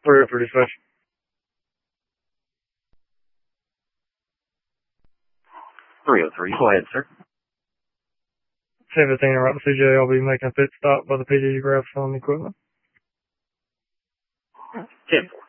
For dispatch. 303. Go ahead, sir. 17 around the CJ. I'll be making a pit stop by the PDG grab some equipment. 10-4.